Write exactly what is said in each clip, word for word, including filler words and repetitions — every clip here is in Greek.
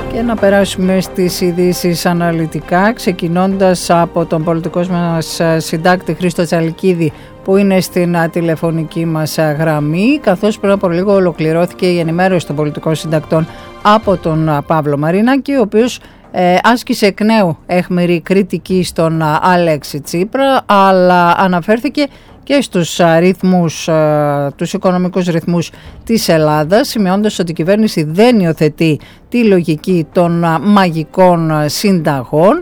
Και να περάσουμε στις ειδήσεις αναλυτικά, ξεκινώντας από τον πολιτικό μας συντάκτη Χρήστο Τσαλικίδη, που είναι στην τηλεφωνική μας γραμμή, καθώς πριν από λίγο ολοκληρώθηκε η ενημέρωση των πολιτικών συντακτών από τον Παύλο Μαρινάκη, ο οποίος ε, άσκησε εκ νέου αιχμηρή κριτική στον Αλέξη Τσίπρα, αλλά αναφέρθηκε και στους ρυθμούς, τους οικονομικούς ρυθμούς της Ελλάδας, σημειώντας ότι η κυβέρνηση δεν υιοθετεί τη λογική των μαγικών συνταγών.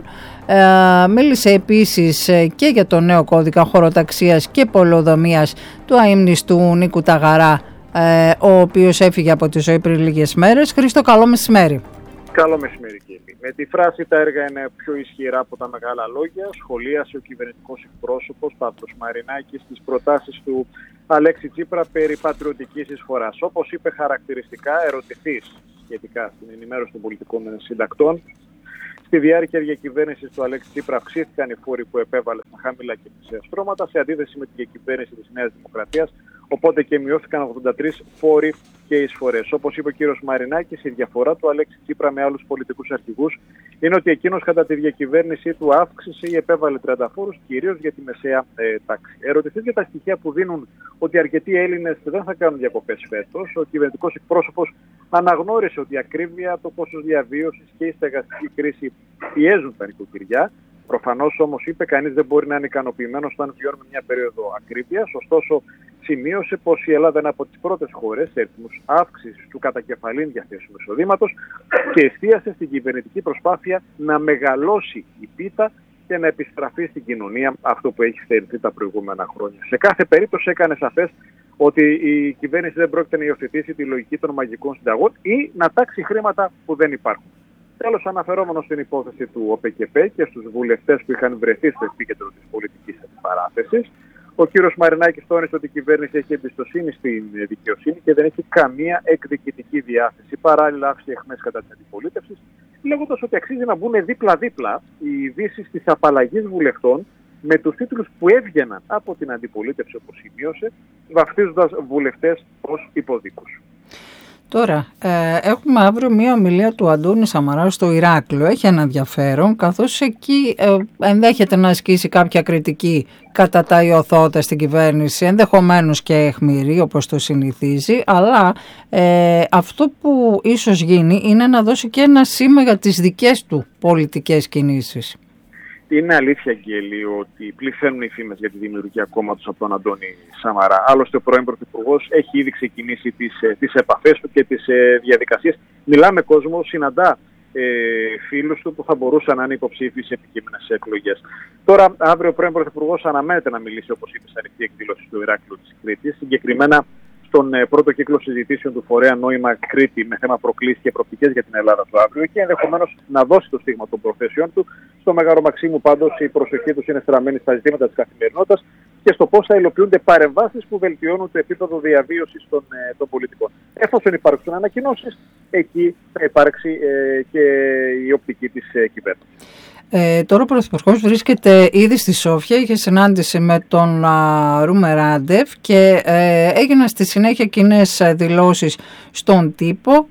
Ε, μίλησε επίσης και για το νέο κώδικα χωροταξίας και πολεοδομίας του αείμνηστου Νίκου Ταγαρά, ε, ο οποίος έφυγε από τη ζωή πριν λίγες μέρες. Χρήστο, καλό μεσημέρι. Καλό μεσημέρι, κύριε. Με τη φράση «τα έργα είναι πιο ισχυρά από τα μεγάλα λόγια», σχολίασε ο κυβερνητικός εκπρόσωπος Παύλος Μαρινάκης στις προτάσεις του Αλέξη Τσίπρα περί πατριωτικής εισφοράς. Όπως είπε χαρακτηριστικά, ερωτηθείς σχετικά στην ενημέρωση των πολιτικών συντακτών, στη διάρκεια διακυβέρνησης του Αλέξη Τσίπρα αυξήθηκαν οι φόροι που επέβαλε στα χαμηλά και μεσαία στρώματα σε αντίθεση με την διακυβέρνηση της Νέας Δημοκρατίας, οπότε και μειώθηκαν ογδόντα τρεις φόροι και εισφορές. Όπως είπε ο κύριος Μαρινάκης, η διαφορά του Αλέξη Τσίπρα με άλλους πολιτικούς αρχηγούς είναι ότι εκείνος κατά τη διακυβέρνησή του αύξησε ή επέβαλε τριάντα φόρους, κυρίως για τη μεσαία ε, τάξη. Ερωτηθείς για τα στοιχεία που δίνουν ότι αρκετοί Έλληνες δεν θα κάνουν διακοπές φέτος, ο κυβερνητικός εκπρόσωπος αναγνώρισε ότι η ακρίβεια, το κόστος διαβίωσης και η στεγαστική κρίση πιέζουν τα νοικοκυριά. Προφανώς όμως, είπε, κανείς δεν μπορεί να είναι ικανοποιημένος όταν βιώνουμε μια περίοδο ακρίβειας. Ωστόσο, σημείωσε πως η Ελλάδα είναι από τις πρώτες χώρες σε αριθμούς αύξησης του κατακεφαλήν διαθέσιμου εισοδήματος και εστίασε στην κυβερνητική προσπάθεια να μεγαλώσει η πίτα και να επιστραφεί στην κοινωνία αυτό που έχει στερηθεί τα προηγούμενα χρόνια. Σε κάθε περίπτωση έκανε σαφές ότι η κυβέρνηση δεν πρόκειται να υιοθετήσει τη λογική των μαγικών συνταγών ή να τάξει χρήματα που δεν υπάρχουν. Τέλος, αναφερόμενος στην υπόθεση του ΟΠΕΚΕΠΕ και στους βουλευτές που είχαν βρεθεί στο επίκεντρο της πολιτικής αντιπαράθεσης, ο κύριος Μαρινάκης τόνισε ότι η κυβέρνηση έχει εμπιστοσύνη στην δικαιοσύνη και δεν έχει καμία εκδικητική διάθεση. Παράλληλα, άφησε αιχμές κατά της αντιπολίτευσης, λέγοντας ότι αξίζει να μπουν δίπλα-δίπλα οι ειδήσεις της απαλλαγής βουλευτών με τους τίτλους που έβγαιναν από την αντιπολίτευση, όπως σημείωσε, βαφτίζοντας βουλευτές ως υποδίκους. Τώρα, ε, έχουμε αύριο μία ομιλία του Αντώνη Σαμαρά στο Ηράκλειο. Έχει ένα ενδιαφέρον, καθώς εκεί ε, ενδέχεται να ασκήσει κάποια κριτική κατά τα ιωθώτα στην κυβέρνηση, ενδεχομένως και αιχμηρή όπως το συνηθίζει, αλλά ε, αυτό που ίσως γίνει είναι να δώσει και ένα σήμα για τις δικές του πολιτικές κινήσεις. Είναι αλήθεια, Αγγέλη, ότι πληθαίνουν οι φήμες για τη δημιουργία κόμματος από τον Αντώνη Σαμαρά. Άλλωστε, ο πρώην Πρωθυπουργός έχει ήδη ξεκινήσει τις, τις επαφές του και τις ε, διαδικασίες. Μιλά με κόσμο, συναντά ε, φίλους του που θα μπορούσαν να είναι υποψήφιοι σε επικείμενες εκλογές. Τώρα, αύριο ο πρώην Πρωθυπουργός αναμένεται να μιλήσει, όπως είπε, σε ανοιχτή εκδήλωση του Ηράκλειου της Κρήτης, συγκεκριμένα στον ε, πρώτο κύκλο συζητήσεων του φορέα Νόημα Κρήτη με θέμα προκλήσεις και προοπτικές για την Ελλάδα το αύριο και ενδεχομένως να δώσει το στίγμα των προθέσεων του. Στο Μέγαρο Μαξίμου πάντως η προσοχή τους είναι στραμμένη στα ζητήματα της καθημερινότητας και στο πώς θα υλοποιούνται παρεμβάσεις που βελτιώνουν το επίπεδο διαβίωσης των, ε, των πολιτικών. Εφόσον υπάρξουν ανακοινώσεις, εκεί θα υπάρξει ε, και η οπτική της ε, κυβέρνησης. Ε, τώρα ο Πρωθυπουργός βρίσκεται ήδη στη Σόφια, είχε συνάντηση με τον α, Ρούμεν Ράντεφ και ε, έγιναν στη συνέχεια κοινές δηλώσεις στον τύπο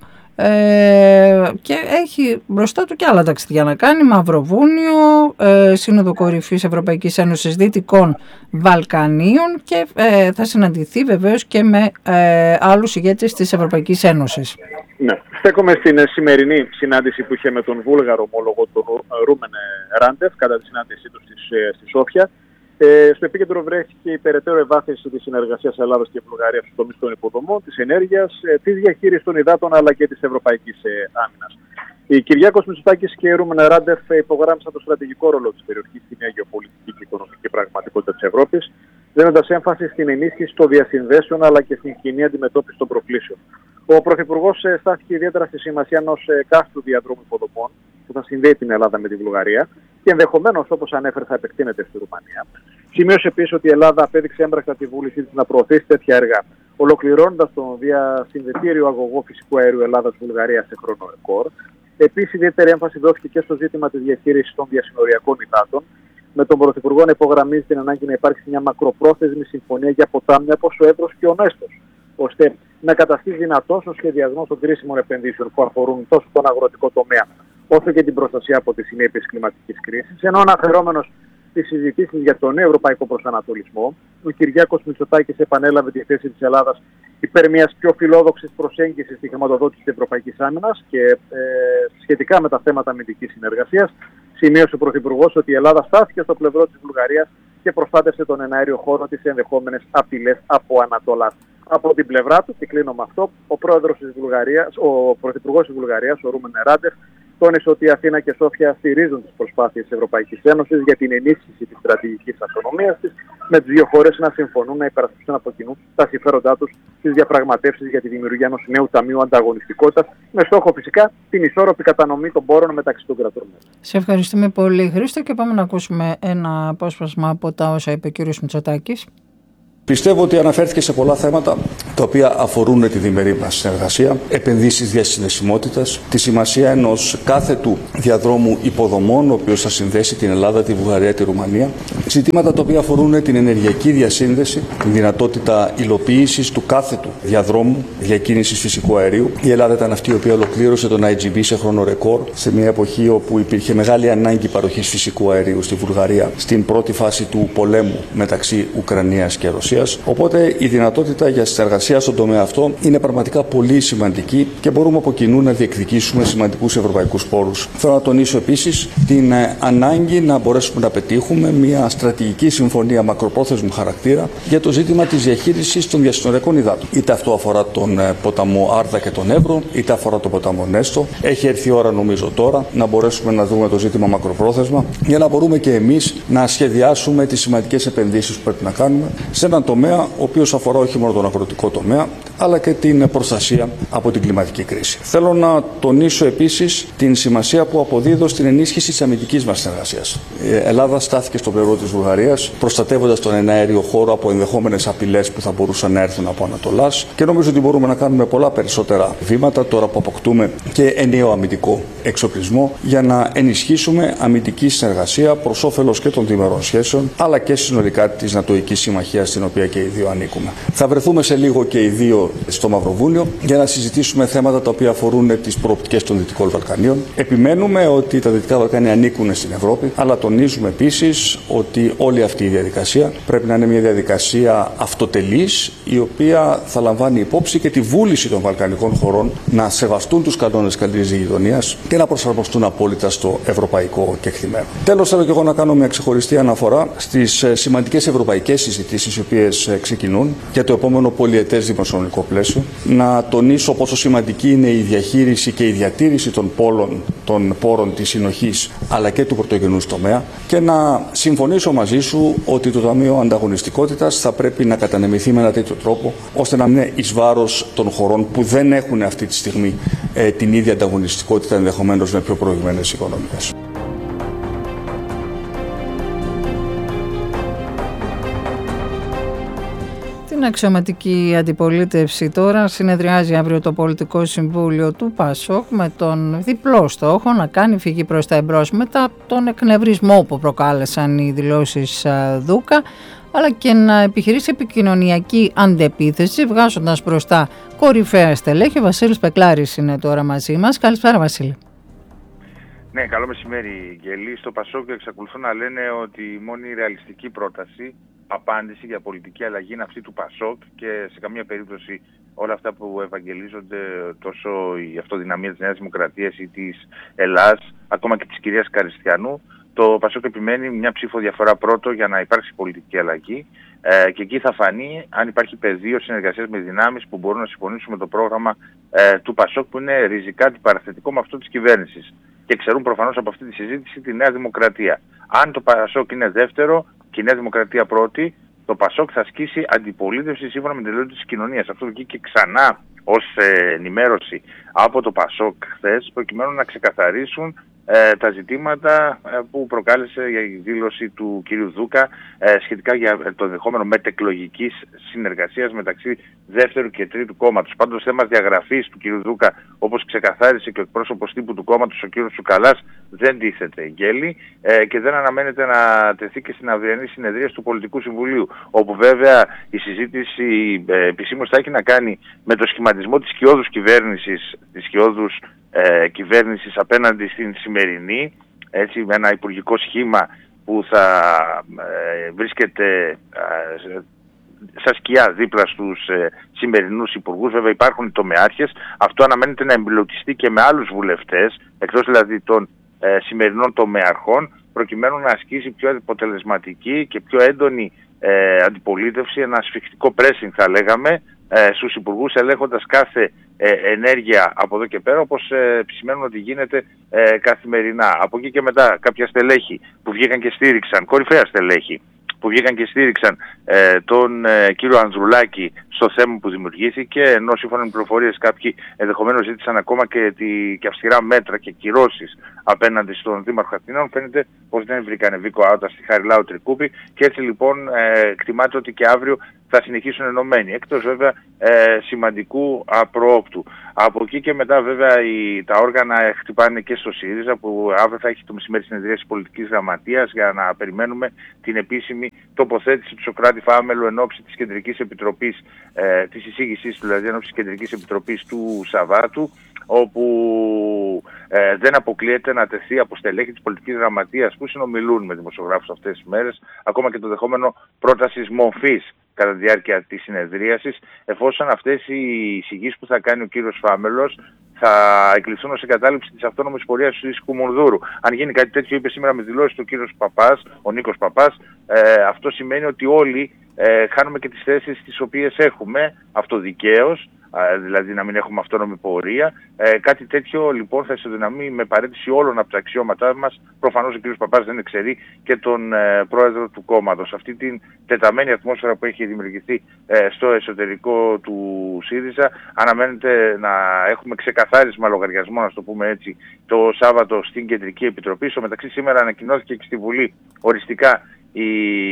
ε, και έχει μπροστά του και άλλα ταξίδια να κάνει, Μαυροβούνιο, ε, Σύνοδο Κορυφής Ευρωπαϊκής Ένωσης Δυτικών Βαλκανίων και ε, θα συναντηθεί βεβαίως και με ε, άλλους ηγέτες της Ευρωπαϊκής Ένωσης. Ναι. Στέκομαι στην σημερινή συνάντηση που είχε με τον Βούλγαρο ομόλογο τον Ρούμεν Ράντεφ κατά τη συνάντησή του στη Σόφια. Ε, στο επίκεντρο βρέθηκε η περαιτέρω ευάθυνση της συνεργασίας Ελλάδας και Βουλγαρίας στους τομείς των υποδομών, της ενέργειας, ε, της διαχείρισης των υδάτων αλλά και της ευρωπαϊκής ε, άμυνας. Η Κυριάκος Μητσοτάκης και η Ρούμεν Ράντεφ υπογράμμισαν το στρατηγικό ρόλο της περιοχής στην νέα γεωπολιτική και οικονομική πραγματικότητα της Ευρώπης, δίνοντας έμφαση στην ενίσχυση των διασυνδέσεων αλλά και στην κοινή αντιμετώπιση των προκλήσεων. Ο Πρωθυπουργός στάθηκε ιδιαίτερα στη σημασία ενός κάστρου διαδρόμου υποδομών που θα συνδέει την Ελλάδα με τη Βουλγαρία και ενδεχομένως, όπως ανέφερε, θα επεκτείνεται στη Ρουμανία. Σημείωσε επίσης ότι η Ελλάδα απέδειξε έμπρακτα τη βούλησή της να προωθήσει τέτοια έργα, ολοκληρώνοντας τον διασυνδετήριο αγωγό φυσικού αερίου Ελλάδας-Βουλγαρίας σε χρόνο ρεκόρ. Επίσης, ιδιαίτερη έμφαση δόθηκε και στο ζήτημα της διαχείρισης των διασυνοριακών υδάτων, με τον Πρωθυπουργό να υπογραμμίζει την ανάγκη να υπάρξει μια μακροπρόθεσμη συμφωνία για ποτάμια όπως ο Εύρος και ο Νέστος, ώστε να καταστεί δυνατός ο σχεδιασμός των κρίσιμων επενδύσεων που αφορούν τόσο τον αγροτικό τομέα όσο και την προστασία από τις συνέπειες κλιματικής κρίσης. Ενώ αναφερόμενος στις συζητήσεις για τον νέο ευρωπαϊκό προσανατολισμό, ο Κυριάκος Μητσοτάκης επανέλαβε τη θέση της Ελλάδας υπέρ μιας πιο φιλόδοξης προσέγγισης στη χρηματοδότηση της Ευρωπαϊκής Άμυνας και ε, σχετικά με τα θέματα αμυντικής συνεργασίας. Σημείωσε ο Πρωθυπουργός ότι η Ελλάδα στάθηκε στο πλευρό της Βουλγαρίας και προστάτευσε τον εναέριο χώρο της σε ενδεχόμενες απειλές από Ανατολάς. Από την πλευρά του, και κλείνω με αυτό, ο πρόεδρος της Βουλγαρίας, ο Πρωθυπουργός της Βουλγαρίας, ο Ρούμεν Ράντεφ, τόνισε ότι η Αθήνα και Σόφια στηρίζουν τις προσπάθειες της Ευρωπαϊκής Ένωσης για την ενίσχυση της στρατηγικής αυτονομίας της, με τις δύο χώρες να συμφωνούν να υπερασπιστούν από κοινού τα συμφέροντά τους στις διαπραγματεύσεις για τη δημιουργία ενός νέου ταμείου ανταγωνιστικότητας, με στόχο φυσικά την ισόρροπη κατανομή των πόρων μεταξύ των κρατών. Σε ευχαριστούμε πολύ, Χρήστο, και πάμε να ακούσουμε ένα απόσπασμα από τα όσα είπε ο κ. Μητσοτάκης. Πιστεύω ότι αναφέρθηκε σε πολλά θέματα τα οποία αφορούν τη διμερή μας συνεργασία, επενδύσεις διασυνδεσιμότητας, τη σημασία ενός κάθετου διαδρόμου υποδομών, ο οποίος θα συνδέσει την Ελλάδα, τη Βουλγαρία, τη Ρουμανία, ζητήματα τα οποία αφορούν την ενεργειακή διασύνδεση, την δυνατότητα υλοποίησης του κάθετου διαδρόμου διακίνησης φυσικού αερίου. Η Ελλάδα ήταν αυτή η οποία ολοκλήρωσε τον άι τζι μπι σε χρόνο ρεκόρ, σε μια εποχή όπου υπήρχε μεγάλη ανάγκη παροχής φυσικού αερίου στη Βουλγαρία, στην πρώτη φάση του πολέμου μεταξύ Ουκρανίας και Ρωσίας. Οπότε η δυνατότητα για συνεργασία στον τομέα αυτό είναι πραγματικά πολύ σημαντική και μπορούμε από κοινού να διεκδικήσουμε σημαντικούς ευρωπαϊκούς πόρους. Θέλω να τονίσω επίσης την ανάγκη να μπορέσουμε να πετύχουμε μια στρατηγική συμφωνία μακροπρόθεσμου χαρακτήρα για το ζήτημα της διαχείρισης των διασυνοριακών υδάτων. Είτε αυτό αφορά τον ποταμό Άρδα και τον Εύρο, είτε αφορά τον ποταμό Νέστο. Έχει έρθει η ώρα, νομίζω τώρα, να μπορέσουμε να δούμε το ζήτημα μακροπρόθεσμα για να μπορούμε και εμείς να σχεδιάσουμε τις σημαντικές επενδύσεις που πρέπει να κάνουμε σε έναν τομέα ο οποίος αφορά όχι μόνο τον αγροτικό τομέα, αλλά και την προστασία από την κλιματική κρίση. Θέλω να τονίσω επίσης την σημασία που αποδίδω στην ενίσχυση της αμυντικής μας συνεργασίας. Η Ελλάδα στάθηκε στο πλευρό της Βουλγαρίας, προστατεύοντας τον εναέριο χώρο από ενδεχόμενες απειλές που θα μπορούσαν να έρθουν από Ανατολάς, και νομίζω ότι μπορούμε να κάνουμε πολλά περισσότερα βήματα τώρα που αποκτούμε και ενιαίο αμυντικό εξοπλισμό για να ενισχύσουμε αμυντική συνεργασία προς όφελος και των διμερών σχέσεων, αλλά και συνολικά της Νατοικής Συμμαχίας, στην οποία και οι δύο ανήκουμε. Θα βρεθούμε σε λίγο και οι δύο στο Μαυροβούνιο για να συζητήσουμε θέματα τα οποία αφορούν τις προοπτικές των Δυτικών Βαλκανίων. Επιμένουμε ότι τα Δυτικά Βαλκάνια ανήκουν στην Ευρώπη, αλλά τονίζουμε επίσης ότι όλη αυτή η διαδικασία πρέπει να είναι μια διαδικασία αυτοτελής, η οποία θα λαμβάνει υπόψη και τη βούληση των βαλκανικών χωρών να σεβαστούν τους κανόνες καλής γειτονίας και να προσαρμοστούν απόλυτα στο ευρωπαϊκό κεκτημένο. Τέλος, θέλω και εγώ να κάνω μια ξεχωριστή αναφορά στις σημαντικές ευρωπαϊκές συζητήσεις οι οποίες ξεκινούν για το επόμενο πολυετές δημοσιονομικό πλαίσιο. Να τονίσω πόσο σημαντική είναι η διαχείριση και η διατήρηση των πόλων, των πόρων της συνοχής αλλά και του πρωτογενούς τομέα, και να συμφωνήσω μαζί σου ότι το Ταμείο Ανταγωνιστικότητας θα πρέπει να κατανεμηθεί με ένα τέτοιο τρόπο ώστε να μην είναι εις βάρος των χωρών που δεν έχουν αυτή τη στιγμή ε, την ίδια ανταγωνιστικότητα, ενδεχομένως με πιο προηγμένες οικονομίες. Στην αξιωματική αντιπολίτευση τώρα συνεδριάζει αύριο το Πολιτικό Συμβούλιο του ΠΑΣΟΚ με τον διπλό στόχο να κάνει φυγή προς τα εμπρός μετά τον εκνευρισμό που προκάλεσαν οι δηλώσεις Δούκα, αλλά και να επιχειρήσει επικοινωνιακή αντεπίθεση βγάζοντας μπροστά κορυφαία στελέχη. Ο Βασίλης Πεκλάρης είναι τώρα μαζί μας. Καλησπέρα, Βασίλη. Ναι, καλό μεσημέρι, Γελή. Στο ΠΑΣΟΚ εξακολουθούν να λένε ότι η μόνη ρεαλιστική πρόταση, απάντηση για πολιτική αλλαγή είναι αυτή του ΠΑΣΟΚ, και σε καμία περίπτωση όλα αυτά που ευαγγελίζονται, τόσο η αυτοδυναμία της Νέας Δημοκρατίας ή της Ελλάς, ακόμα και της κυρίας Καριστιανού, το ΠΑΣΟΚ επιμένει μια ψήφο διαφορά πρώτο για να υπάρξει πολιτική αλλαγή, ε, και εκεί θα φανεί αν υπάρχει πεδίο συνεργασίας με δυνάμεις που μπορούν να συμφωνήσουν με το πρόγραμμα ε, του ΠΑΣΟΚ, που είναι ριζικά αντιπαραθετικό με αυτό της κυβέρνησης. Και ξέρουν προφανώς από αυτή τη συζήτηση τη Νέα Δημοκρατία. Αν το ΠΑΣΟΚ είναι δεύτερο και η Νέα Δημοκρατία πρώτη, το ΠΑΣΟΚ θα ασκήσει αντιπολίτευση σύμφωνα με την τελείωση της κοινωνίας. Αυτό βγήκε ξανά ως ε, ενημέρωση από το ΠΑΣΟΚ χθες, προκειμένου να ξεκαθαρίσουν ε, τα ζητήματα ε, που προκάλεσε για η δήλωση του κ. Δούκα ε, σχετικά για το ενδεχόμενο μετεκλογικής συνεργασίας μεταξύ δεύτερου και τρίτου κόμματος. Πάντως θέμα διαγραφής του κ. Δούκα, όπως ξεκαθάρισε και ο εκπρόσωπος τύπου του κόμματος, ο κ. Τσουκαλάς, δεν τίθεται γέλη ε, και δεν αναμένεται να τεθεί και στην αυριανή συνεδρία του Πολιτικού Συμβουλίου, όπου βέβαια η συζήτηση ε, επισήμως θα έχει να κάνει με το σχηματισμό της σκιώδους κυβέρνησης, της σκιώδους ε, κυβέρνησης απέναντι στην σημερινή, έτσι, με ένα υπουργικό σχήμα που θα ε, βρίσκεται ε, σαν σκιά δίπλα στους ε, σημερινούς υπουργούς. Βέβαια υπάρχουν οι τομεάρχες, αυτό αναμένεται να εμπλουτιστεί και με άλλους βουλευτές, εκτός δηλαδή των ε, σημερινών τομεαρχών, προκειμένου να ασκήσει πιο αποτελεσματική και πιο έντονη ε, αντιπολίτευση, ένα ασφιχτικό pressing θα λέγαμε, ε, στους υπουργούς, ελέγχοντας κάθε ε, ενέργεια από εδώ και πέρα, όπως ε, επισημαίνουν ότι γίνεται ε, καθημερινά. Από εκεί και μετά κάποια στελέχη που βγήκαν και στήριξαν, κορυφαία στελέχη, που βγήκαν και στήριξαν ε, τον ε, κύριο Ανδρουλάκη στο θέμα που δημιουργήθηκε, ενώ σύμφωνα με πληροφορίες κάποιοι ενδεχομένως ζήτησαν ακόμα και, τη, και αυστηρά μέτρα και κυρώσεις απέναντι στον Δήμαρχο Αθηνών. Φαίνεται πως δεν βρήκανε βίκο άωτα στη Χαριλάου Τρικούπη και έτσι λοιπόν ε, εκτιμάται ότι και αύριο θα συνεχίσουν ενωμένοι, εκτός βέβαια ε, σημαντικού απροόπτου. Από εκεί και μετά βέβαια οι, τα όργανα χτυπάνε και στο ΣΥΡΙΖΑ, που αύριο θα έχει το μεσημέρι συνεδρίαση πολιτικής γραμματείας για να περιμένουμε την επίσημη τοποθέτηση του Σωκράτη Φάμελου εν ώψη της Κεντρικής Επιτροπής, ε, της εισήγησης του, δηλαδή εν ώψη της Κεντρικής Επιτροπής του Σαββάτου, όπου ε, δεν αποκλείεται να τεθεί από στελέχη της πολιτικής γραμματείας που συνομιλούν με δημοσιογράφους αυτές τις μέρες, ακόμα και το δεχόμενο πρότασης μορφής κατά τη διάρκεια της συνεδρίασης, εφόσον αυτές οι εισηγήσεις που θα κάνει ο κύριος Φάμελος θα εκλειφθούν ως εγκατάλειψη της αυτόνομης πορείας του Ιησικού Μουρδούρου. Αν γίνει κάτι τέτοιο, είπε σήμερα με δηλώσεις του κύριος Παπάς, ο Νίκος Παπάς, ε, αυτό σημαίνει ότι όλοι ε, χάνουμε και τις θέσεις τις οποίες έχουμε αυτοδικαίως, δηλαδή να μην έχουμε αυτόνομη πορεία. Ε, κάτι τέτοιο λοιπόν θα ισοδυναμεί με παρέτηση όλων από τα αξιώματά μας. Προφανώς ο κ. Παπάς δεν εξαιρεί και τον ε, πρόεδρο του κόμματος. Αυτή την τεταμένη ατμόσφαιρα που έχει δημιουργηθεί ε, στο εσωτερικό του ΣΥΡΙΖΑ, αναμένεται να έχουμε ξεκαθάρισμα λογαριασμών, να το πούμε έτσι, το Σάββατο στην Κεντρική Επιτροπή. Στο μεταξύ σήμερα ανακοινώθηκε και στη Βουλή οριστικά η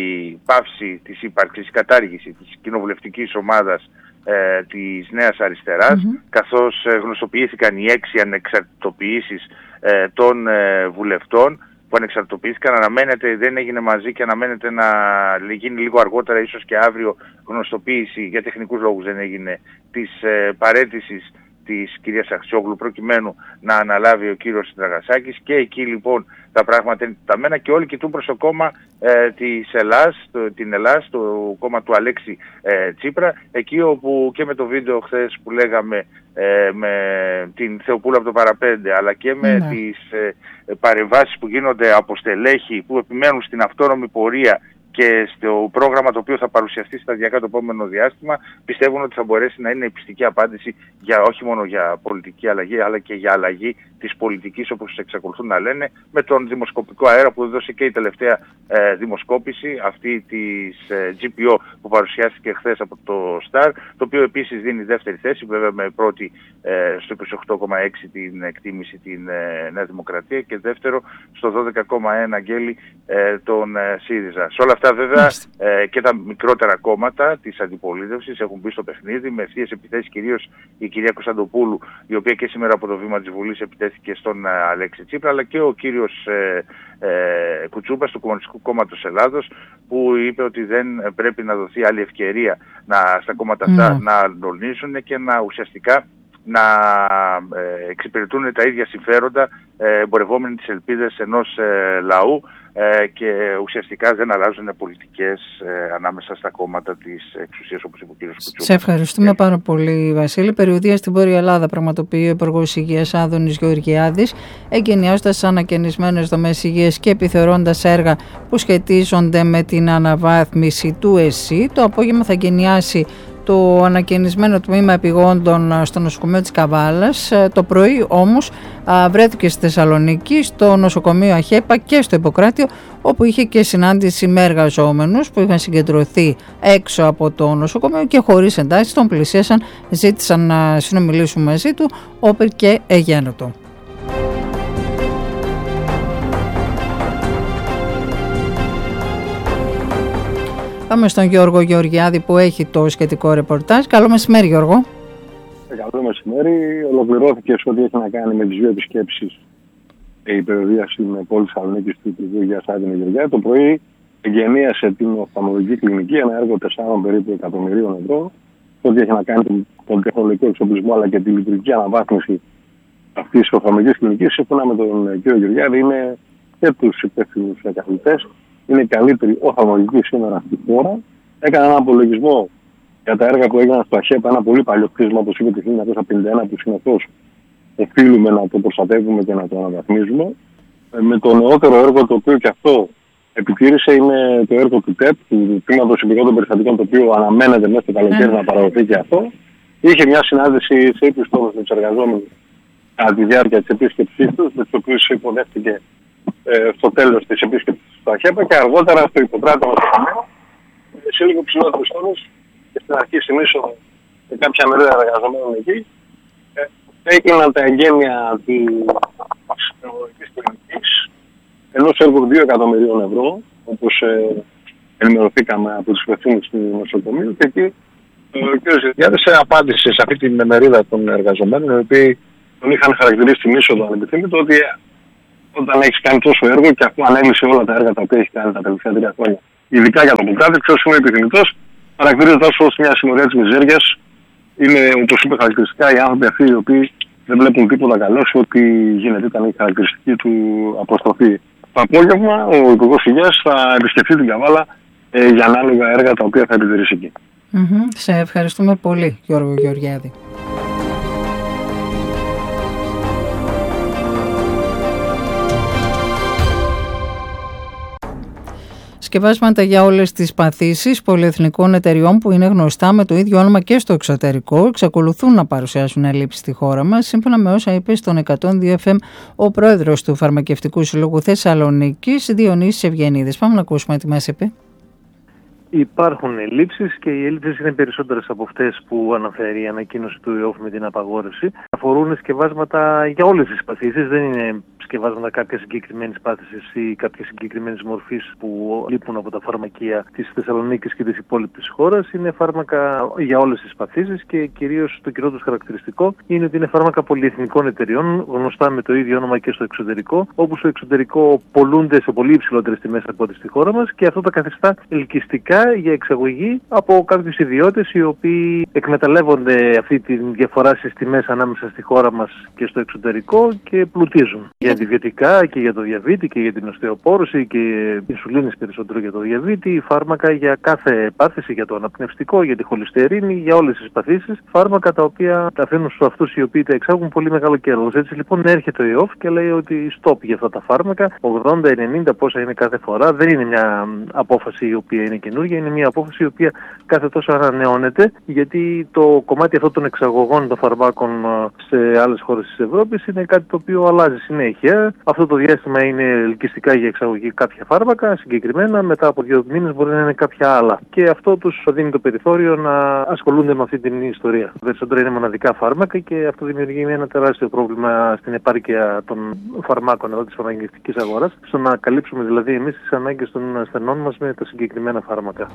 πάυση της ύπαρξης, η κατάργηση της κοινοβουλευτικής ομάδας Ε, της Νέας Αριστεράς, mm-hmm. καθώς ε, γνωστοποιήθηκαν οι έξι ανεξαρτητοποιήσεις ε, των ε, βουλευτών που ανεξαρτητοποιήθηκαν. Αναμένεται, δεν έγινε μαζί και αναμένεται να γίνει λίγο αργότερα, ίσως και αύριο, γνωστοποίηση, για τεχνικούς λόγους δεν έγινε, της ε, παραίτησης της κυρίας Αξιόγλου προκειμένου να αναλάβει ο κύριος Δραγασάκης, και εκεί λοιπόν τα πράγματα είναι ταμένα και όλοι κοιτούν προς το κόμμα ε, της Ελλάς, το, την Ελλάς, το κόμμα του Αλέξη ε, Τσίπρα, εκεί όπου και με το βίντεο χθες που λέγαμε ε, με την Θεοπούλου από το Παραπέντε, αλλά και με ναι. τις ε, παρεμβάσεις που γίνονται από στελέχη που επιμένουν στην αυτόνομη πορεία και στο πρόγραμμα το οποίο θα παρουσιαστεί σταδιακά το επόμενο διάστημα, πιστεύουν ότι θα μπορέσει να είναι η πιστική απάντηση για, όχι μόνο για πολιτική αλλαγή, αλλά και για αλλαγή της πολιτικής, όπως εξακολουθούν να λένε, με τον δημοσκοπικό αέρα που έδωσε και η τελευταία ε, δημοσκόπηση, αυτή της ε, τζι πι ο που παρουσιάστηκε χθες από το Σταρ, το οποίο επίσης δίνει δεύτερη θέση, βέβαια με πρώτη ε, στο είκοσι οκτώ κόμμα έξι την εκτίμηση την ε, Νέα Δημοκρατία και δεύτερο στο δώδεκα κόμμα ένα γέλη ε, τον ε, ΣΥΡΙΖΑ. Σε όλα αυτά βέβαια ε, και τα μικρότερα κόμματα της αντιπολίτευσης έχουν μπει στο παιχνίδι με ευθείες επιθέσεις, κυρίως η κυρία Κωνσταντοπούλου, η οποία και σήμερα από το βήμα της Βουλής επιτέθηκε στον ε, Αλέξη Τσίπρα, αλλά και ο κύριος ε, ε, Κουτσούπας του Κομμουνιστικού Κόμματος Ελλάδος, που είπε ότι δεν πρέπει να δοθεί άλλη ευκαιρία να, στα κόμματα αυτά mm. να αντωνίζουν και να ουσιαστικά να ε, εξυπηρετούν τα ίδια συμφέροντα, ε, εμπορευόμενοι τις ελπίδες ενός ε, λαού ε, και ουσιαστικά δεν αλλάζουν πολιτικές ε, ανάμεσα στα κόμματα της εξουσίας, όπως είπε ο κ. Κουτσούπας. Σε ευχαριστούμε yeah. πάρα πολύ, Βασίλη. Περιοδεία στην Βόρεια Ελλάδα πραγματοποιεί ο Υπουργός Υγείας Άδωνης Γεωργιάδης, εγκαινιάζοντας ανακαινισμένες δομές υγείας και επιθεωρώντας έργα που σχετίζονται με την αναβάθμιση του ΕΣΥ. Το απόγευμα θα εγκαινιάσει το ανακαινισμένο τμήμα επιγόντων στο νοσοκομείο της Καβάλας. Το πρωί όμως βρέθηκε στη Θεσσαλονίκη, στο νοσοκομείο Αχέπα και στο Ιπποκράτιο, όπου είχε και συνάντηση με εργαζόμενους που είχαν συγκεντρωθεί έξω από το νοσοκομείο και χωρίς εντάσεις τον πλησίασαν, ζήτησαν να συνομιλήσουν μαζί του όπερ και εγένοτο. Πάμε στον Γιώργο Γεωργιάδη που έχει το σχετικό ρεπορτάζ. Καλό μεσημέρι, Γιώργο. Καλό μεσημέρι. Ολοκληρώθηκε σε ό,τι έχει να κάνει με τις δύο επισκέψεις η περιοδία στην πόλη Θεσσαλονίκης του Υπουργείου Υγείας Άδωνη Γεωργιάδη. Το πρωί εγγενίασε την οφθαλμολογική κλινική, ένα έργο τεσσάρων περίπου εκατομμυρίων ευρώ. Σε ό,τι έχει να κάνει με τον τεχνολογικό εξοπλισμό αλλά και τη λειτουργική αναβάθμιση αυτής της οφθαλμολογικής κλινικής. Σύμφωνα με τον κύριο Γεωργιάδη, είναι και τους υπεύθυνους καθηγητές, είναι η καλύτερη οφθαλμολογική σήμερα στη χώρα. Έκανε έναν απολογισμό για τα έργα που έγιναν στο ΑΧΕΠ, ένα πολύ παλιό κτίσμα, όπως είπε, το χίλια εννιακόσια πενήντα ένα, που συνεχώς οφείλουμε να το προστατεύουμε και να το αναβαθμίζουμε. Με το νεότερο έργο, το οποίο και αυτό επιτήρησε, είναι το έργο του ΤΕΠ, του Τμήματος Υπηκών των Περιστατικών, το οποίο αναμένεται μέσα στο καλοκαίρι να παραδοθεί και αυτό. Είχε μια συνάντηση σε ύψους τόνους με τους εργαζόμενους κατά τη διάρκεια της επίσκεψής τους, με τους οποίους υποδέχτηκε ε, στο τέλος της επίσκεψης στο ΑΧΕΠ και αργότερα στο υποτράτημα του Ταμείου, σε λίγο ψηλότερους τόνους και στην αρχή στην είσοδο σε κάποια μερίδα εργαζομένων εκεί. Ε, έγιναν τα εγγένεια της τεχνολογικής κλινικής ενός έργου δύο εκατομμυρίων ευρώ, όπως ε, ενημερωθήκαμε από τους υπευθύνους του νοσοκομείου, και εκεί ο κ. Γεωργιάδης απάντησε σε αυτή τη μερίδα των εργαζομένων, οι οποίοι τον είχαν χαρακτηρίσει στην είσοδο ανεπιθύμητο, ότι όταν έχεις κάνει τόσο έργο και αφού ανέλησε όλα τα έργα τα οποία έχει κάνει τα τελευταία τρία χρόνια, ειδικά για τον Πουκράτη, ποιος είναι επιθυμητός, χαρακτηρίζεται ως μια συμμορία της μιζέριας. Είναι, όπως είπε χαρακτηριστικά, οι άνθρωποι αυτοί οι οποίοι δεν βλέπουν τίποτα καλό σε ό,τι γίνεται. Ήταν η χαρακτηριστική του αποστροφή. Το απόγευμα ο Υπουργός Υγείας θα επισκεφθεί την Καβάλα ε, για ανάλογα έργα τα οποία θα επιτηρήσει εκεί. Mm-hmm. Σε ευχαριστούμε πολύ, Γιώργο Γεωργιάδη. Σκευάσματα για όλες τις παθήσεις πολυεθνικών εταιριών που είναι γνωστά με το ίδιο όνομα και στο εξωτερικό εξακολουθούν να παρουσιάσουν ελλείψεις στη χώρα μας, σύμφωνα με όσα είπε στον εκατόν δύο εφ εμ ο πρόεδρος του Φαρμακευτικού Συλλόγου Θεσσαλονίκης, Διονύσης Ευγενίδης. Πάμε να ακούσουμε τι μας είπε. Υπάρχουν ελλείψεις και οι ελλείψεις είναι περισσότερες από αυτές που αναφέρει η ανακοίνωση του ΕΟΦ με την απαγόρευση. Αφορούν σκευάσματα για όλες τις παθήσεις, δεν είναι σκευάσματα κάποια συγκεκριμένη πάθηση ή κάποια συγκεκριμένη μορφή που λείπουν από τα φαρμακεία της Θεσσαλονίκης και της υπόλοιπης χώρας. Είναι φάρμακα για όλες τις παθήσεις και κυρίως το κοινό τους χαρακτηριστικό είναι ότι είναι φάρμακα πολυεθνικών εταιριών, γνωστά με το ίδιο όνομα και στο εξωτερικό, όπου στο εξωτερικό πολλούνται σε πολύ υψηλότερες τιμές από ό,τι στη χώρα μας και αυτό τα καθιστά ελκυστικά για εξαγωγή από κάποιους ιδιώτες οι οποίοι εκμεταλλεύονται αυτή τη διαφορά στις τιμές ανάμεσα στη χώρα μας και στο εξωτερικό και πλουτίζουν. Για αντιβιωτικά και για το διαβήτη και για την οστεοπόρωση και ινσουλίνες περισσότερο για το διαβήτη, φάρμακα για κάθε πάθηση, για το αναπνευστικό, για τη χολυστερίνη, για όλες τις παθήσεις, φάρμακα τα οποία τα αφήνουν στους αυτούς οι οποίοι τα εξάγουν πολύ μεγάλο κέρδος. Έτσι λοιπόν έρχεται ο ΕΟΦ και λέει ότι stop για αυτά τα φάρμακα, ογδόντα ενενήντα πόσα είναι κάθε φορά, δεν είναι μια απόφαση η οποία είναι καινούργια, είναι μια απόφαση η οποία κάθε τόσο ανανεώνεται, γιατί το κομμάτι αυτό των εξαγωγών των φαρμάκων σε άλλες χώρες της Ευρώπης είναι κάτι το οποίο αλλάζει συνέχεια. Αυτό το διάστημα είναι ελκυστικά για εξαγωγή κάποια φάρμακα συγκεκριμένα, μετά από δύο μήνες μπορεί να είναι κάποια άλλα. Και αυτό τους δίνει το περιθώριο να ασχολούνται με αυτή την ιστορία. Περισσότερο είναι μοναδικά φάρμακα και αυτό δημιουργεί ένα τεράστιο πρόβλημα στην επάρκεια των φαρμάκων εδώ της φαρμακευτικής αγοράς, στο να καλύψουμε δηλαδή εμείς τις ανάγκες των ασθενών μας με τα συγκεκριμένα φάρμακα.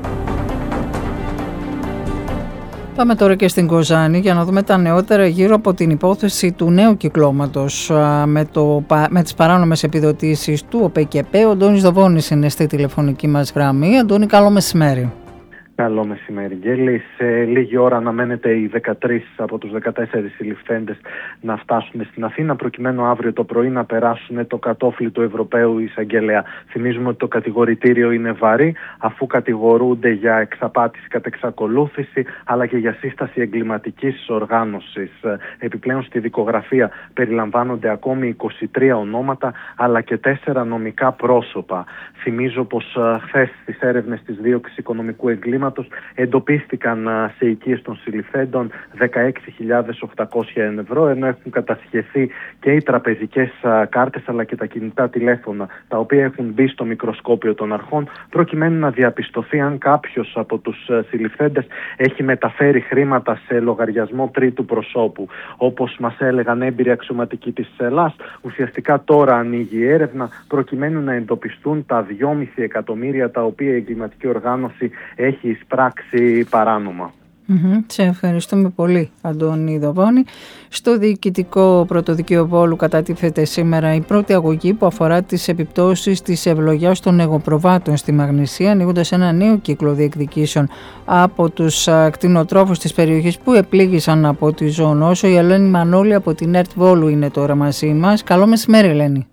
Πάμε τώρα και στην Κοζάνη για να δούμε τα νεότερα γύρω από την υπόθεση του νέου κυκλώματος με, το, με τις παράνομες επιδοτήσεις του ΟΠΕΚΕΠΕ. Ο Αντώνης Δοβώνης είναι στη τηλεφωνική μας γραμμή. Αντώνη, καλό μεσημέρι. Καλό μεσημέρι, Γέλη. Σε λίγη ώρα αναμένεται οι δεκατρείς από τους δεκατέσσερις συλληφθέντες να φτάσουν στην Αθήνα, προκειμένου αύριο το πρωί να περάσουν το κατόφλι του Ευρωπαίου Εισαγγελέα. Θυμίζουμε ότι το κατηγορητήριο είναι βαρύ, αφού κατηγορούνται για εξαπάτηση κατ' εξακολούθηση, αλλά και για σύσταση εγκληματικής οργάνωσης. Επιπλέον, στη δικογραφία περιλαμβάνονται ακόμη είκοσι τρία ονόματα, αλλά και τέσσερα νομικά πρόσωπα. Θυμίζω πως χθες στις έρευνες της δίωξης οικονομικού εγκλήματος εγκλήματος εντοπίστηκαν σε οικίες των συλληφθέντων δεκαέξι χιλιάδες οκτακόσια ευρώ, ενώ έχουν κατασχεθεί και οι τραπεζικές κάρτες αλλά και τα κινητά τηλέφωνα, τα οποία έχουν μπει στο μικροσκόπιο των αρχών, προκειμένου να διαπιστωθεί αν κάποιος από τους συλληφθέντες έχει μεταφέρει χρήματα σε λογαριασμό τρίτου προσώπου. Όπως μας έλεγαν έμπειροι αξιωματικοί της ΕΛΑΣ, ουσιαστικά τώρα ανοίγει η έρευνα προκειμένου να εντοπιστούν τα δυόμισι εκατομμύρια τα οποία η εγκληματική οργάνωση έχει εισπράξει παράνομα. Mm-hmm. Σε ευχαριστούμε πολύ, Αντώνη Δοβόνη. Στο Διοικητικό Πρωτοδικείο Βόλου κατατίθεται σήμερα η πρώτη αγωγή που αφορά τις επιπτώσεις της ευλογιάς των εγωπροβάτων στη Μαγνησία, ανοίγοντας ένα νέο κύκλο διεκδικήσεων από τους κτηνοτρόφους της περιοχής που επλήγησαν από τη ζωονόσο. Η Ελένη Μανώλη από την ΕΡΤ Βόλου είναι τώρα μαζί μας. Καλό μεσημέρι, Ελένη.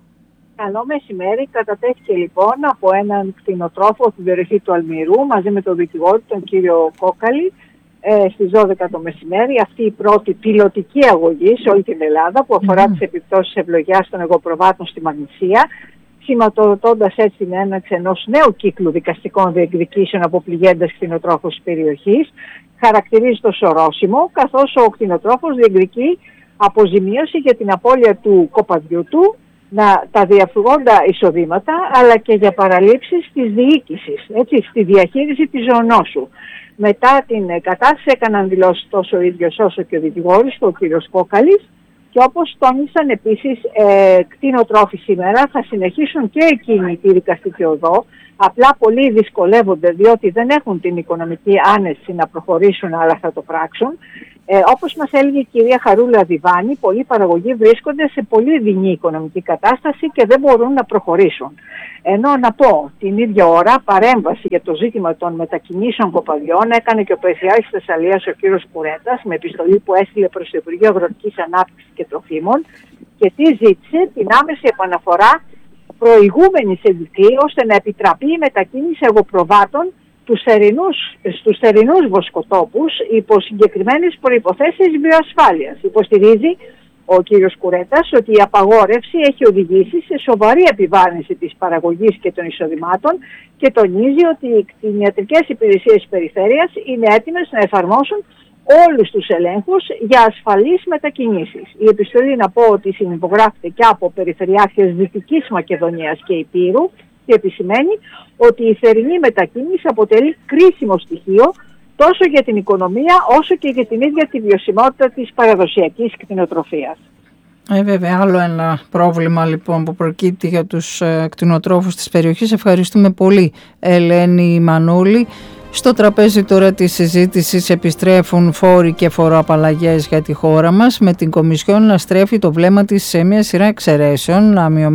Καλό μεσημέρι. Κατατέθηκε λοιπόν από έναν κτηνοτρόφο στην περιοχή του Αλμυρού μαζί με τον δικηγόρο, τον κύριο Κόκαλη, ε, στις δώδεκα το μεσημέρι. Αυτή η πρώτη πιλωτική αγωγή σε όλη την Ελλάδα που αφορά mm. τις επιπτώσεις ευλογιάς των εγωπροβάτων στη Μαγνησία, σηματοδοτώντας έτσι την έναρξη ενός νέου κύκλου δικαστικών διεκδικήσεων από πληγέντες κτηνοτρόφους της περιοχής. Χαρακτηρίζεται ως ορόσημο, καθώς ο κτηνοτρόφος διεκδικεί αποζημίωση για την απώλεια του κοπαδιού του, να, τα διαφυγόντα εισοδήματα, αλλά και για παραλήψεις της διοίκησης, έτσι, στη διαχείριση της ζωονόσου. Μετά την κατάσταση έκαναν δηλώσεις τόσο ο ίδιος όσο και ο δικηγόρος, ο κύριος Κόκαλης, και όπως τόνισαν επίσης ε, κτηνοτρόφοι σήμερα, θα συνεχίσουν και εκείνοι τη δικαστική οδό, απλά πολλοί δυσκολεύονται διότι δεν έχουν την οικονομική άνεση να προχωρήσουν, αλλά θα το πράξουν. Ε, όπως μας έλεγε η κυρία Χαρούλα Διβάνη, πολλοί παραγωγοί βρίσκονται σε πολύ δεινή οικονομική κατάσταση και δεν μπορούν να προχωρήσουν. Ενώ να πω, την ίδια ώρα παρέμβαση για το ζήτημα των μετακινήσεων κοπαδιών έκανε και ο Περιφερειάρχης Θεσσαλίας, ο κύριος Κουρέτας, με επιστολή που έστειλε προς το Υπουργείο Αγροτικής Ανάπτυξης και Τροφίμων, και τι ζήτησε? Την άμεση επαναφορά προηγούμενης ενδεικτή, ώστε να επιτραπεί η μετακίνηση εγωπροβάτων τους θερινούς, στους θερινούς βοσκοτόπους υπό συγκεκριμένες προϋποθέσεις βιοασφάλειας. Υποστηρίζει ο κύριος Κουρέτας ότι η απαγόρευση έχει οδηγήσει σε σοβαρή επιβάρυνση της παραγωγής και των εισοδημάτων και τονίζει ότι οι κτηνιατρικές υπηρεσίες της περιφέρειας είναι έτοιμες να εφαρμόσουν όλους τους ελέγχους για ασφαλείς μετακινήσεις. Η επιστολή, να πω ότι συνυπογράφεται και από περιφερειάρχες Δυτικής Μακεδονίας και Ηπείρου, και επισημαίνει ότι η θερινή μετακίνηση αποτελεί κρίσιμο στοιχείο τόσο για την οικονομία όσο και για την ίδια τη βιωσιμότητα της παραδοσιακής κτηνοτροφίας. Ε, βέβαια, άλλο ένα πρόβλημα λοιπόν που προκύπτει για τους ε, κτηνοτρόφους της περιοχής. Ευχαριστούμε πολύ, Ελένη Μανούλη. Στο τραπέζι τώρα της συζήτησης επιστρέφουν φόροι και φοροαπαλλαγές για τη χώρα μας, με την Κομισιόν να στρέφει το βλέμμα της σε μια σειρά εξαιρέσεων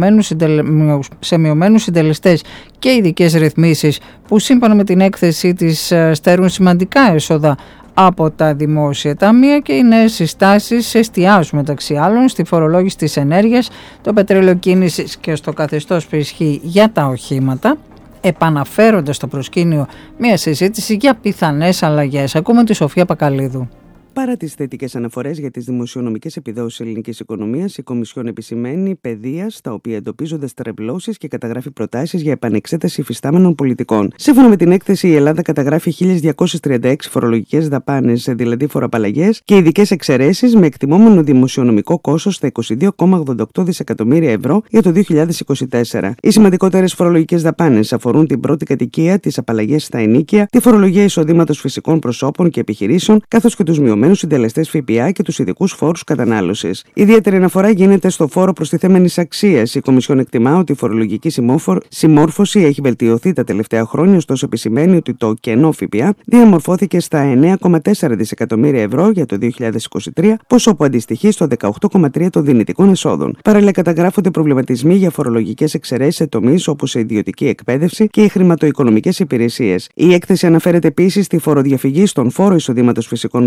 σε μειωμένους συντελεστές και ειδικές ρυθμίσεις που σύμφωνα με την έκθεσή της στέρουν σημαντικά έσοδα από τα δημόσια ταμεία, και οι νέες συστάσεις εστιάζουν μεταξύ άλλων στη φορολόγηση της ενέργειας, το πετρέλαιο κίνησης και στο καθεστώς που ισχύει για τα οχήματα, επαναφέροντας στο προσκήνιο μια συζήτηση για πιθανές αλλαγές. Ακούμε τη Σοφία Πακαλίδου. Παρά τις θετικές αναφορές για τις δημοσιονομικές επιδόσεις ελληνικής οικονομίας, η Κομισιόν επισημαίνει παιδεία, στα οποία εντοπίζονται στρεβλώσεις, και καταγράφει προτάσεις για επανεξέταση υφιστάμενων πολιτικών. Σύμφωνα με την έκθεση, η Ελλάδα καταγράφει χίλια διακόσιες τριάντα έξι φορολογικές δαπάνες, δηλαδή φοροαπαλλαγές και ειδικές εξαιρέσεις, με εκτιμόμενο δημοσιονομικό κόστος στα είκοσι δύο κόμμα ογδόντα οκτώ δισεκατομμύρια ευρώ για το δύο χιλιάδες είκοσι τέσσερα. Οι σημαντικότερες φορολογικές δαπάνες αφορούν την πρώτη κατοικία, τις απαλλαγές στα ενοίκια, τη φορολογία εισοδήματος φυσικών προσώπων και επιχειρήσεων, καθώς και τους μειωμένους συντελεστές ΦΠΑ και τους ειδικούς φόρους κατανάλωσης. Ιδιαίτερη αναφορά γίνεται στο φόρο προστιθέμενης αξίας. Η Κομισιόν εκτιμά ότι η φορολογική συμμόρφωση έχει βελτιωθεί τα τελευταία χρόνια, ωστόσο επισημαίνει ότι το κενό ΦΠΑ διαμορφώθηκε στα εννέα κόμμα τέσσερα δισεκατομμύρια ευρώ για το δύο χιλιάδες είκοσι τρία, ποσό που αντιστοιχεί στο δεκαοκτώ κόμμα τρία των δυνητικών εσόδων. Παράλληλα, καταγράφονται προβληματισμοί για φορολογικές εξαιρέσεις σε τομείς όπως η ιδιωτική εκπαίδευση και οι χρηματοοικονομικές υπηρεσίες. Η έκθεση αναφέρεται επίσης στη φοροδιαφυγή στον φόρο εισοδήματος φυσικών προσώπων,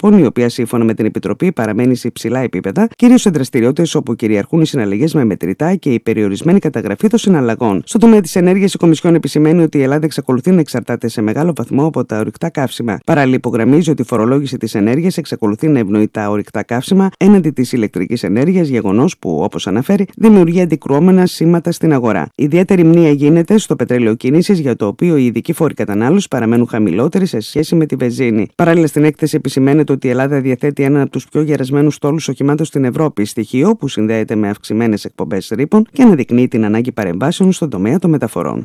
αντιπροσώπων, η οποία σύμφωνα με την Επιτροπή παραμένει σε υψηλά επίπεδα, κυρίως σε δραστηριότητες όπου κυριαρχούν οι συναλλαγές με μετρητά και η περιορισμένη καταγραφή των συναλλαγών. Στο τομέα της ενέργειας, η Κομισιόν επισημαίνει ότι η Ελλάδα εξακολουθεί να εξαρτάται σε μεγάλο βαθμό από τα ορυκτά καύσιμα. Παράλληλα, υπογραμμίζει ότι η φορολόγηση της ενέργειας εξακολουθεί να ευνοεί τα ορυκτά καύσιμα έναντι της ηλεκτρικής ενέργειας, γεγονός που, όπως αναφέρει, δημιουργεί αντικρουόμενα σήματα στην αγορά. Ιδιαίτερη μνήα γίνεται στο πετρέλαιο κίνησης, για το οποίο οι ειδικοί φόροι κατανάλωσης παραμένουν χαμηλότεροι σε σχέση με τη βενζίνη. Παράλληλα, στην έκθεση επισημαίνεται ότι η Ελλάδα διαθέτει έναν από τους πιο γερασμένους στόλους οχημάτων στην Ευρώπη, στοιχείο που συνδέεται με αυξημένες εκπομπές ρήπων και αναδεικνύει την ανάγκη παρεμβάσεων στον τομέα των μεταφορών.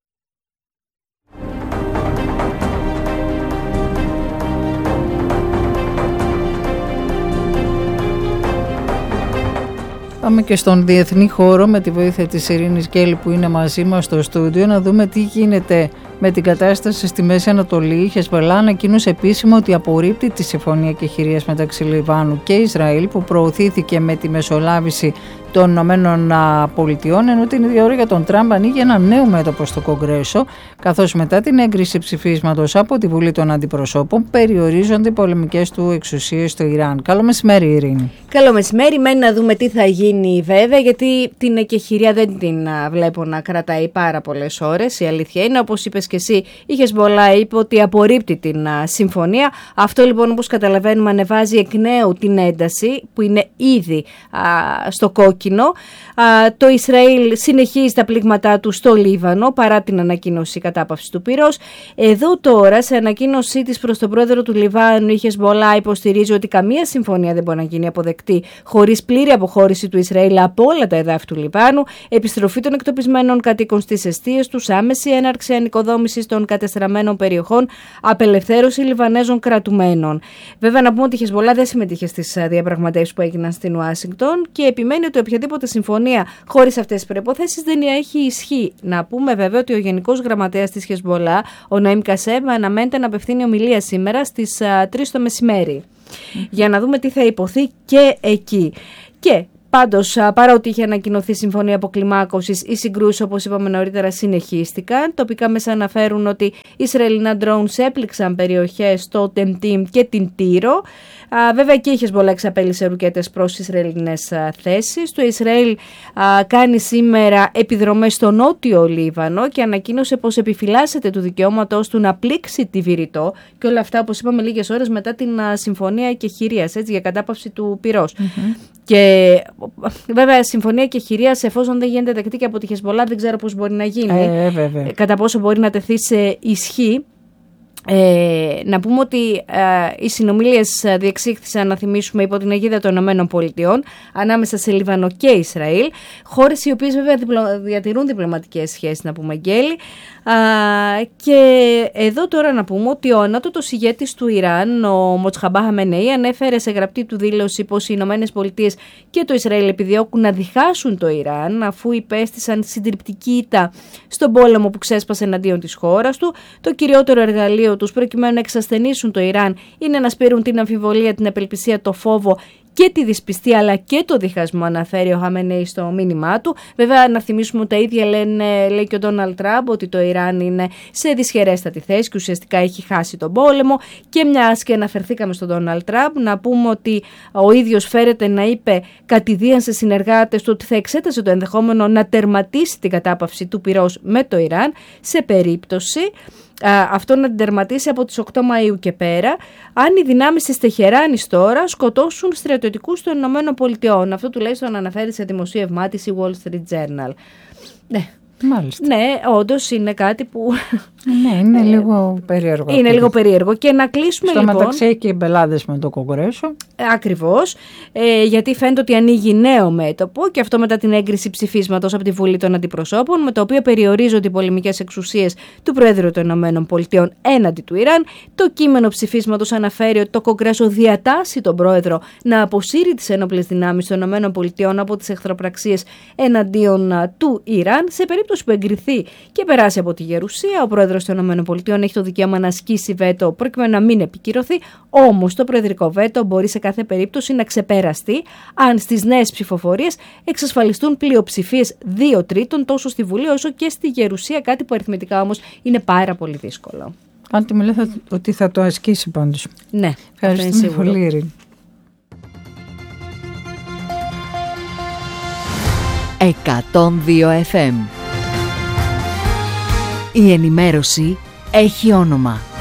Πάμε και στον διεθνή χώρο με τη βοήθεια της Ειρήνης Γκέλη που είναι μαζί μας στο στούντιο να δούμε τι γίνεται με την κατάσταση στη Μέση Ανατολή. Η Χεσβολά ανακοίνωσε επίσημα ότι απορρίπτει τη συμφωνία κεχηρίας μεταξύ Λιβάνου και Ισραήλ που προωθήθηκε με τη μεσολάβηση των Ηνωμένων Πολιτειών, ενώ την ίδια ώρα για τον Τραμπ ανοίγει ένα νέο μέτωπο στο Κογκρέσο, καθώς μετά την έγκριση ψηφίσματος από τη Βουλή των Αντιπροσώπων περιορίζονται οι πολεμικές του εξουσίες στο Ιράν. Καλό μεσημέρι, Ειρήνη. Καλό μεσημέρι. Μένει να δούμε τι θα γίνει βέβαια, γιατί την εκεχηρία δεν την βλέπω να κρατάει πάρα πολλές ώρες. Η αλήθεια είναι, όπως είπες και εσύ, η Χεσμπολά είπε ότι απορρίπτει την συμφωνία. Αυτό λοιπόν, όπως καταλαβαίνουμε, ανεβάζει εκ νέου την ένταση που είναι ήδη α, στο κόκκινο. Το Ισραήλ συνεχίζει τα πλήγματά του στο Λίβανο παρά την ανακοίνωση κατάπαυσης του πυρός. Εδώ τώρα, σε ανακοίνωσή της προς τον πρόεδρο του Λιβάνου, η Χεσμπολά υποστηρίζει ότι καμία συμφωνία δεν μπορεί να γίνει αποδεκτή χωρίς πλήρη αποχώρηση του Ισραήλ από όλα τα εδάφη του Λιβάνου, επιστροφή των εκτοπισμένων κατοίκων στις εστίες τους, άμεση έναρξη ανοικοδόμησης των κατεστραμμένων περιοχών, απελευθέρωση Λιβανέζων κρατουμένων. Βέβαια, να πούμε ότι η Χεσμπολά δεν συμμετείχε στις διαπραγματεύσεις που έγιναν στην Ουάσιγκτον και επιμένει ότι οποιαδήποτε συμφωνία χωρίς αυτές τις προϋποθέσεις δεν έχει ισχύ. Να πούμε βέβαια ότι ο Γενικός Γραμματέας της Χεσμπολά, ο Ναΐμ Κασέμ, αναμένεται να απευθύνει ομιλία σήμερα στις τρεις το μεσημέρι. Mm. Για να δούμε τι θα υποθεί και εκεί. Και πάντως, παρά ότι είχε ανακοινωθεί συμφωνία αποκλιμάκωσης, οι συγκρούσεις, όπως είπαμε νωρίτερα, συνεχίστηκαν. Τοπικά μέσα αναφέρουν ότι Ισραηλινά drones έπληξαν περιοχές στο Τεμτίμ και την Τύρο. Α, βέβαια και η Χεσμπολά εξαπέλυσε ρουκέτες προς Ισραηλινές α, θέσεις. Το Ισραήλ α, κάνει σήμερα επιδρομές στο νότιο Λίβανο και ανακοίνωσε πως επιφυλάσσεται του δικαιώματος του να πλήξει τη Βηρητό, και όλα αυτά, όπως είπαμε, λίγες ώρες μετά την α, συμφωνία κεχηρίας, έτσι, για κατάπαυση του πυρός. Mm-hmm. Και βέβαια συμφωνία κεχηρίας, εφόσον δεν γίνεται δεκτή και από τη Χεσμπολά, δεν ξέρω πώς μπορεί να γίνει, ε, βέβαια. κατά πόσο μπορεί να τεθεί σε ισχύ. Ε, να πούμε ότι ε, οι συνομιλίες διεξήχθησαν, να θυμίσουμε, υπό την αιγίδα των Ηνωμένων Πολιτειών ανάμεσα σε Λίβανο και Ισραήλ, χώρες οι οποίες βέβαια διπλω, διατηρούν διπλωματικές σχέσεις, να πούμε, Γκέλη. Και εδώ τώρα να πούμε ότι ο ανώτατος ηγέτης του Ιράν, ο Μοτσχαμπά Χαμενεή, ανέφερε σε γραπτή του δήλωση πως οι Ηνωμένες Πολιτείες και το Ισραήλ επιδιώκουν να διχάσουν το Ιράν, αφού υπέστησαν συντριπτική ήττα στον πόλεμο που ξέσπασε εναντίον της χώρας του. Το κυριότερο εργαλείο τους προκειμένου να εξασθενήσουν το Ιράν είναι να σπείρουν την αμφιβολία, την απελπισία, το φόβο και τη δυσπιστία αλλά και το διχασμό, αναφέρει ο Χαμενέη στο μήνυμά του. Βέβαια, να θυμίσουμε ότι τα ίδια λένε, λέει και ο Ντόναλντ Τραμπ, ότι το Ιράν είναι σε δυσχερέστατη θέση και ουσιαστικά έχει χάσει τον πόλεμο. Και μιας και αναφερθήκαμε στον Ντόναλντ Τραμπ, να πούμε ότι ο ίδιος φέρεται να είπε κατηδίαν σε συνεργάτες του ότι θα εξέτασε το ενδεχόμενο να τερματίσει την κατάπαυση του πυρός με το Ιράν σε περίπτωση αυτό να την τερματίσει από τις οκτώ Μαΐου και πέρα, αν οι δυνάμεις της Τεχεράνης τώρα σκοτώσουν στρατιωτικούς των Ηνωμένων Πολιτειών. Αυτό τουλάχιστον αναφέρει σε δημοσίευμά της η Wall Street Journal. Ναι. Μάλιστα. Ναι, όντως είναι κάτι που... Ναι, είναι λίγο περίεργο. Είναι λίγο περίεργο. Και να κλείσουμε στο λοιπόν... Στο μεταξύ έχει και οι μπελάδες με το Κογκρέσο. Ακριβώς, ε, γιατί φαίνεται ότι ανοίγει νέο μέτωπο, και αυτό μετά την έγκριση ψηφίσματος από τη Βουλή των Αντιπροσώπων, με το οποίο περιορίζονται οι πολεμικές εξουσίες του Προέδρου των Ηνωμένων Πολιτειών έναντι του Ιράν. Το κείμενο ψηφίσματος αναφέρει ότι το Κογκρέσο διατάσσει τον Πρόεδρο να αποσύρει τις ένοπλες δυνάμεις των Ηνωμένων Πολιτειών από τις εχθροπραξίες εναντίον του Ιράν. Σε περίπτωση που εγκριθεί και περάσει από τη Γερουσία, ο Πρόεδρος των ΗΠΑ έχει το δικαίωμα να ασκήσει βέτο προκειμένου να μην επικυρωθεί. Όμως το προεδρικό βέτο μπορεί σε κάθε περίπτωση να ξεπεραστεί αν στις νέες ψηφοφορίες εξασφαλιστούν πλειοψηφίες δύο τρίτων τόσο στη Βουλή όσο και στη Γερουσία, κάτι που αριθμητικά όμως είναι πάρα πολύ δύσκολο. Πάντοτε μου λέει θα, ότι θα το ασκήσει πάντως. Ναι, ευχαριστούμε πολύ, Ειρήνη. εκατόν δύο εφ εμ. Η ενημέρωση έχει όνομα.